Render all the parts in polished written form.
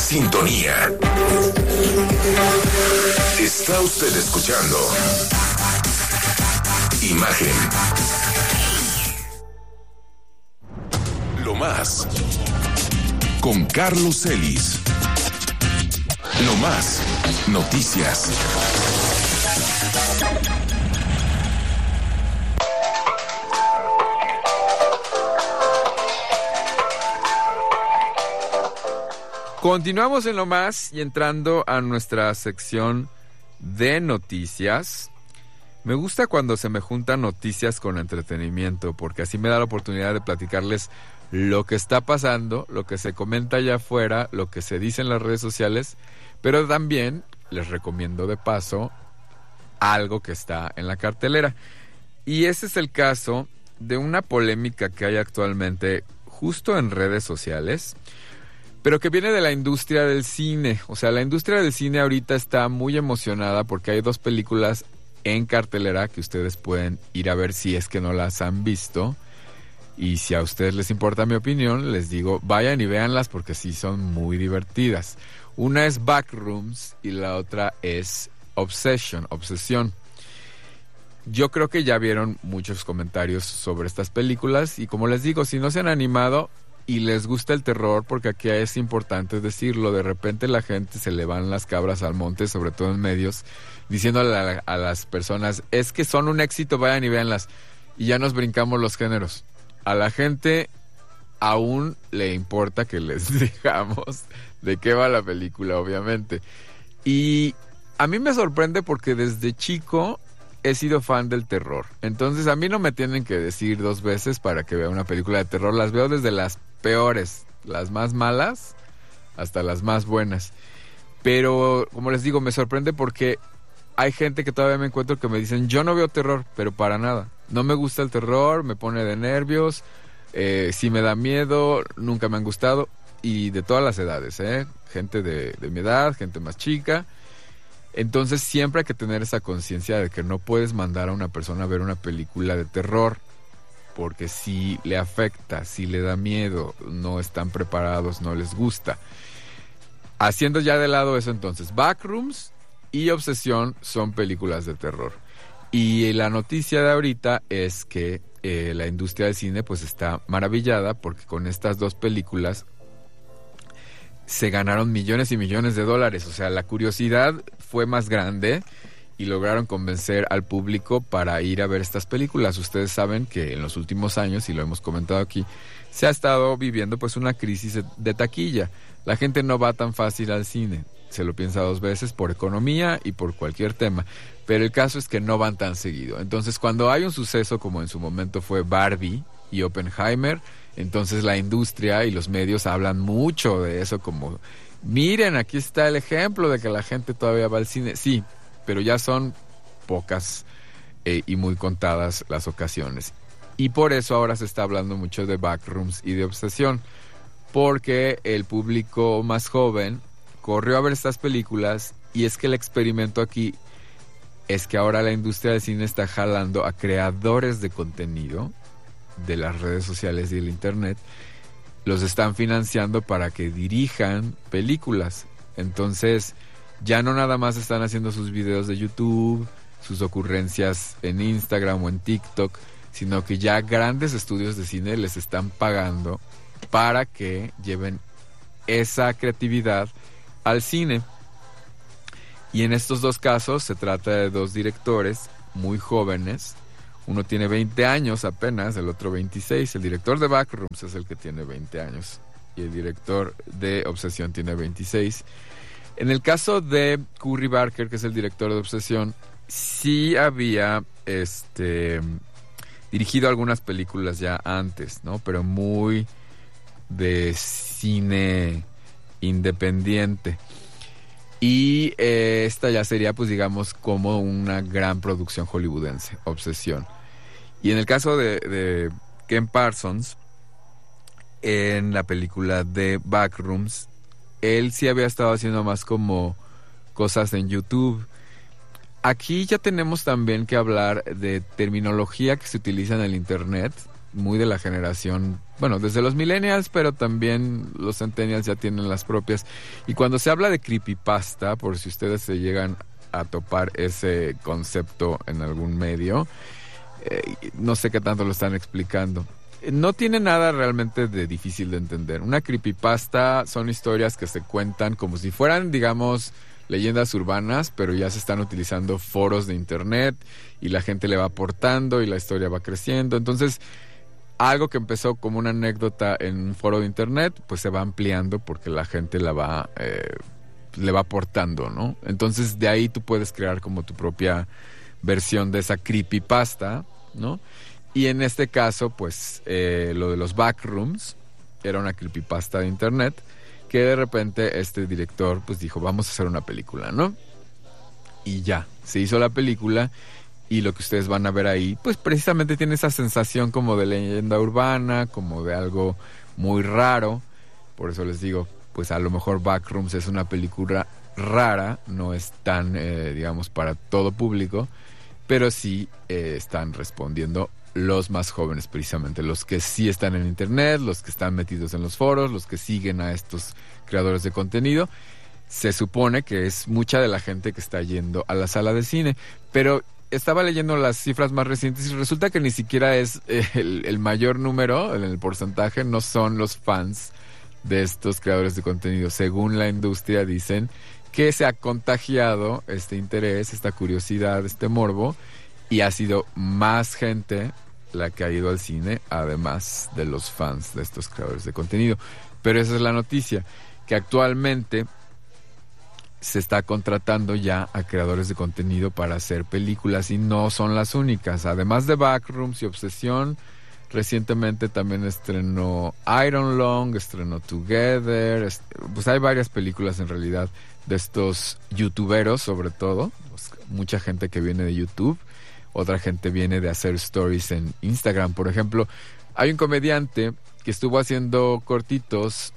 sintonía. Está usted escuchando Imagen. Lo más con Carlos Celis. Lo más noticias. Continuamos en Lo Más y entrando a nuestra sección de noticias. Me gusta cuando se me juntan noticias con entretenimiento, porque así me da la oportunidad de platicarles lo que está pasando, lo que se comenta allá afuera, lo que se dice en las redes sociales, pero también les recomiendo de paso algo que está en la cartelera. Y ese es el caso de una polémica que hay actualmente justo en redes sociales, pero que viene de la industria del cine. O sea, la industria del cine ahorita está muy emocionada porque hay 2 películas en cartelera que ustedes pueden ir a ver si es que no las han visto. Y si a ustedes les importa mi opinión, les digo, vayan y véanlas porque sí son muy divertidas. Una es Backrooms y la otra es Obsesión. Yo creo que ya vieron muchos comentarios sobre estas películas y como les digo, si no se han animado y les gusta el terror, porque aquí es importante decirlo, de repente la gente se le van las cabras al monte, sobre todo en medios, diciéndole a las personas, es que son un éxito, vayan y véanlas. Y ya nos brincamos los géneros. A la gente aún le importa que les digamos de qué va la película, obviamente. Y a mí me sorprende porque desde chico he sido fan del terror. Entonces a mí no me tienen que decir 2 veces para que vea una película de terror. Las veo desde las peores, las más malas, hasta las más buenas. Pero, como les digo, me sorprende porque hay gente que todavía me encuentro que me dicen, yo no veo terror, pero para nada. No me gusta el terror, me pone de nervios, sí me da miedo, nunca me han gustado. Y de todas las edades, gente de mi edad, gente más chica. Entonces siempre hay que tener esa conciencia de que no puedes mandar a una persona a ver una película de terror, porque si le afecta, si le da miedo, no están preparados, no les gusta. Haciendo ya de lado eso, entonces, Backrooms y Obsesión son películas de terror. Y la noticia de ahorita es que la industria del cine pues está maravillada porque con estas 2 películas se ganaron millones y millones de dólares. O sea, la curiosidad fue más grande y lograron convencer al público para ir a ver estas películas. Ustedes saben que en los últimos años, y lo hemos comentado aquí, se ha estado viviendo pues una crisis de taquilla. La gente no va tan fácil al cine, se lo piensa 2 veces por economía y por cualquier tema, pero el caso es que no van tan seguido. Entonces cuando hay un suceso como en su momento fue Barbie y Oppenheimer, entonces la industria y los medios hablan mucho de eso, como miren, aquí está el ejemplo de que la gente todavía va al cine. Sí, pero ya son pocas y muy contadas las ocasiones. Y por eso ahora se está hablando mucho de Backrooms y de Obsesión, porque el público más joven corrió a ver estas películas y es que el experimento aquí es que ahora la industria del cine está jalando a creadores de contenido de las redes sociales y el internet, los están financiando para que dirijan películas. Entonces ya no nada más están haciendo sus videos de YouTube, sus ocurrencias en Instagram o en TikTok, sino que ya grandes estudios de cine les están pagando para que lleven esa creatividad al cine. Y en estos 2 casos se trata de 2 directores muy jóvenes. Uno tiene 20 años apenas, el otro 26. El director de Backrooms es el que tiene 20 años y el director de Obsesión tiene 26. En el caso de Curry Barker, que es el director de Obsesión, sí había dirigido algunas películas ya antes, ¿no? Pero muy de cine independiente. Y esta ya sería, pues digamos, como una gran producción hollywoodense, Obsesión. Y en el caso de Ken Parsons, en la película de Backrooms, él sí había estado haciendo más como cosas en YouTube. Aquí ya tenemos también que hablar de terminología que se utiliza en el internet muy de la generación, bueno, desde los millennials, pero también los centennials ya tienen las propias. Y cuando se habla de creepypasta, por si ustedes se llegan a topar ese concepto en algún medio, no sé qué tanto lo están explicando. No tiene nada realmente de difícil de entender. Una creepypasta son historias que se cuentan como si fueran, digamos, leyendas urbanas, pero ya se están utilizando foros de internet y la gente le va aportando y la historia va creciendo. Entonces, algo que empezó como una anécdota en un foro de internet, pues se va ampliando porque la gente le va aportando, ¿no? Entonces, de ahí tú puedes crear como tu propia versión de esa creepypasta, ¿no? Y en este caso, pues, lo de los backrooms era una creepypasta de internet que de repente este director pues dijo, vamos a hacer una película, ¿no? Y ya, se hizo la película y lo que ustedes van a ver ahí, pues precisamente tiene esa sensación como de leyenda urbana, como de algo muy raro. Por eso les digo, pues a lo mejor Backrooms es una película rara, no es tan, digamos, para todo público, pero sí están respondiendo los más jóvenes, precisamente, los que sí están en internet, los que están metidos en los foros, los que siguen a estos creadores de contenido. Se supone que es mucha de la gente que está yendo a la sala de cine, pero estaba leyendo las cifras más recientes y resulta que ni siquiera es el mayor número, el porcentaje, no son los fans de estos creadores de contenido. Según la industria dicen que se ha contagiado este interés, esta curiosidad, este morbo, y ha sido más gente la que ha ido al cine, además de los fans de estos creadores de contenido. Pero esa es la noticia, que actualmente se está contratando ya a creadores de contenido para hacer películas y no son las únicas. Además de Backrooms y Obsesión, recientemente también estrenó Iron Lung, estrenó Together, pues hay varias películas en realidad de estos youtuberos, sobre todo, pues mucha gente que viene de YouTube. Otra gente viene de hacer stories en Instagram. Por ejemplo, hay un comediante que estuvo haciendo cortitos,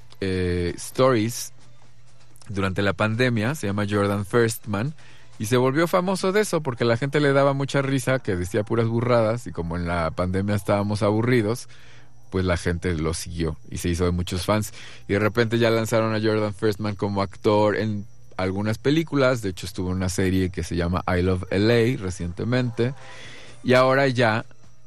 stories, durante la pandemia. Se llama Jordan Firstman. Y se volvió famoso de eso porque la gente le daba mucha risa, que decía puras burradas. Y como en la pandemia estábamos aburridos, pues la gente lo siguió y se hizo de muchos fans. Y de repente ya lanzaron a Jordan Firstman como actor en algunas películas. De hecho estuvo en una serie que se llama I Love LA recientemente, y ahora ya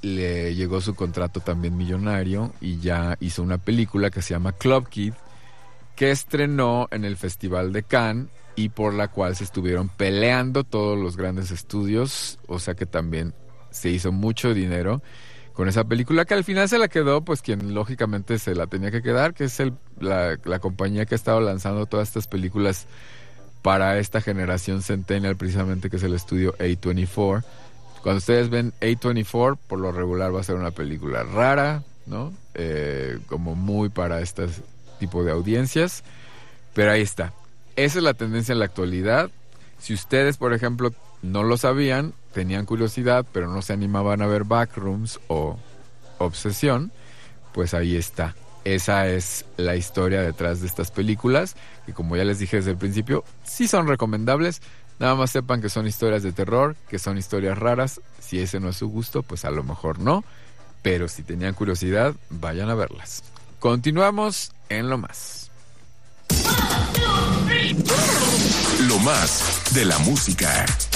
le llegó su contrato también millonario y ya hizo una película que se llama Club Kid, que estrenó en el Festival de Cannes y por la cual se estuvieron peleando todos los grandes estudios. O sea que también se hizo mucho dinero con esa película, que al final se la quedó pues quien lógicamente se la tenía que quedar, que es la compañía que ha estado lanzando todas estas películas para esta generación centennial, precisamente, que es el estudio A24. Cuando ustedes ven A24, por lo regular va a ser una película rara, ¿no? Como muy para este tipo de audiencias. Pero ahí está. Esa es la tendencia en la actualidad. Si ustedes, por ejemplo, no lo sabían, tenían curiosidad, pero no se animaban a ver Backrooms o Obsesión, pues ahí está. Esa es la historia detrás de estas películas, que como ya les dije desde el principio, sí son recomendables. Nada más sepan que son historias de terror, que son historias raras. Si ese no es su gusto, pues a lo mejor no. Pero si tenían curiosidad, vayan a verlas. Continuamos en Lo Más. Lo más de la música.